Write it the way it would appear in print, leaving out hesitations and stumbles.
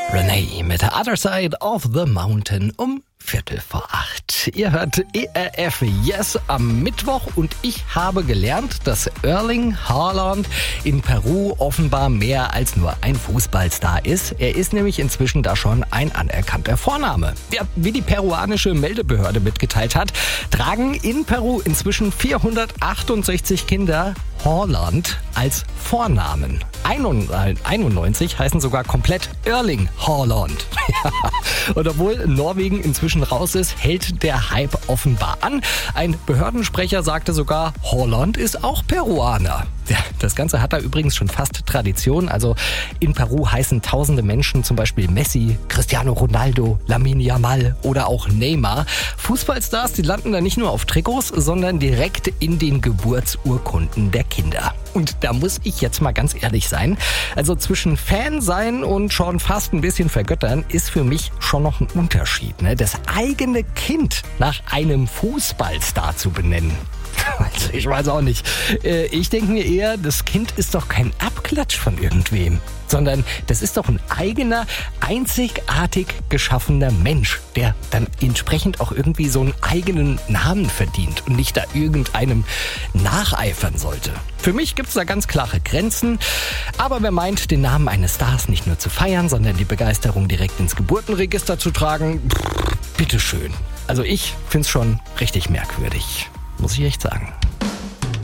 Renee mit The Other Side of the Mountain um 7:45. Ihr hört ERF Yes am Mittwoch und ich habe gelernt, dass Erling Haaland in Peru offenbar mehr als nur ein Fußballstar ist. Er ist nämlich inzwischen da schon ein anerkannter Vorname. Ja, wie die peruanische Meldebehörde mitgeteilt hat, tragen in Peru inzwischen 468 Kinder Haaland als Vornamen. 91 heißen sogar komplett Erling Haaland. Und obwohl Norwegen inzwischen raus ist, hält der Hype offenbar an. Ein Behördensprecher sagte sogar, Haaland ist auch Peruaner. Ja, das Ganze hat da übrigens schon fast Tradition. Also in Peru heißen tausende Menschen zum Beispiel Messi, Cristiano Ronaldo, Lamine Yamal oder auch Neymar. Fußballstars, die landen da nicht nur auf Trikots, sondern direkt in den Geburtsurkunden der Kinder. Und da muss ich jetzt mal ganz ehrlich sein. Also zwischen Fan sein und schon fast ein bisschen vergöttern ist für mich schon noch ein Unterschied, ne? Das eigene Kind nach einem Fußballstar zu benennen. Also ich weiß auch nicht. Ich denke mir eher, das Kind ist doch kein Abklatsch von irgendwem, sondern das ist doch ein eigener, einzigartig geschaffener Mensch, der dann entsprechend auch irgendwie so einen eigenen Namen verdient und nicht da irgendeinem nacheifern sollte. Für mich gibt's da ganz klare Grenzen, aber wer meint, den Namen eines Stars nicht nur zu feiern, sondern die Begeisterung direkt ins Geburtenregister zu tragen, bitteschön. Also ich find's schon richtig merkwürdig. Muss ich echt sagen.